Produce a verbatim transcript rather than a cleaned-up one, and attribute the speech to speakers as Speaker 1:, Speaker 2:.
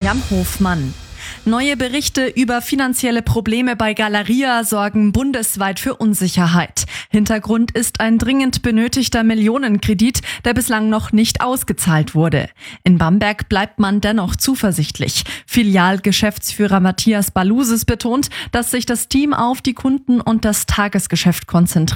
Speaker 1: Miriam Hofmann. Neue Berichte über finanzielle Probleme bei Galeria sorgen bundesweit für Unsicherheit. Hintergrund ist ein dringend benötigter Millionenkredit, der bislang noch nicht ausgezahlt wurde. In Bamberg bleibt man dennoch zuversichtlich. Filialgeschäftsführer Matthias Balusis betont, dass sich das Team auf die Kunden und das Tagesgeschäft konzentriert.